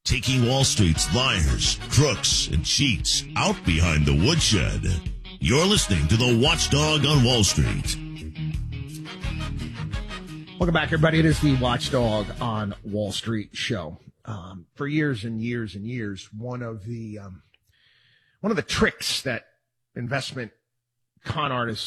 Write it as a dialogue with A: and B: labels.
A: taking Wall Street's liars, crooks, and cheats out behind the woodshed. You're listening to the Watchdog on Wall Street.
B: Welcome back, everybody. It is the Watchdog on Wall Street show. For years and years and years, one of the tricks that investment con artists